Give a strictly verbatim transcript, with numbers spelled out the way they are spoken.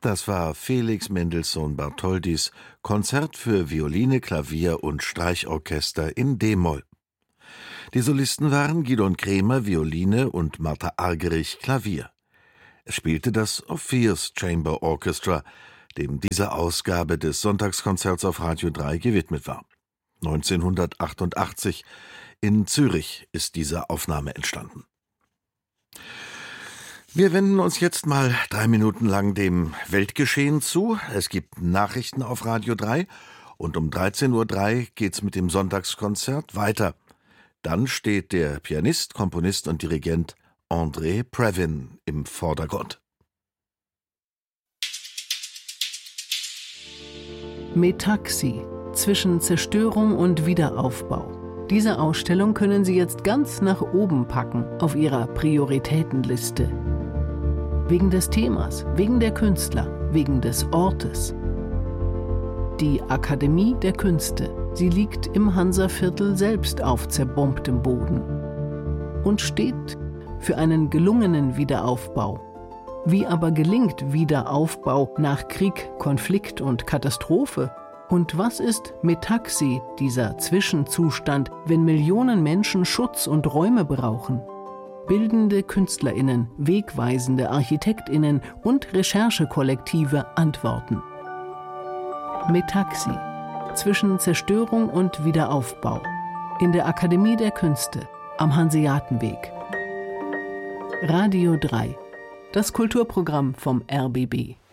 Das war Felix Mendelssohn Bartholdys Konzert für Violine, Klavier und Streichorchester in d-Moll. Die Solisten waren Gidon Kremer, Violine, und Martha Argerich, Klavier. Es spielte das Orpheus Chamber Orchestra, dem diese Ausgabe des Sonntagskonzerts auf Radio drei gewidmet war. neunzehnhundertachtundachtzig in Zürich ist diese Aufnahme entstanden. Wir wenden uns jetzt mal drei Minuten lang dem Weltgeschehen zu. Es gibt Nachrichten auf Radio drei und um dreizehn Uhr drei geht's mit dem Sonntagskonzert weiter. Dann steht der Pianist, Komponist und Dirigent André Previn im Vordergrund. Metaxi, zwischen Zerstörung und Wiederaufbau. Diese Ausstellung können Sie jetzt ganz nach oben packen auf Ihrer Prioritätenliste. Wegen des Themas, wegen der Künstler, wegen des Ortes. Die Akademie der Künste, sie liegt im Hansaviertel selbst auf zerbombtem Boden und steht für einen gelungenen Wiederaufbau. Wie aber gelingt Wiederaufbau nach Krieg, Konflikt und Katastrophe? Und was ist Metaxi, dieser Zwischenzustand, wenn Millionen Menschen Schutz und Räume brauchen? Bildende KünstlerInnen, wegweisende ArchitektInnen und Recherchekollektive antworten. Metaxi, zwischen Zerstörung und Wiederaufbau. In der Akademie der Künste, am Hanseatenweg. Radio drei, das Kulturprogramm vom R B B.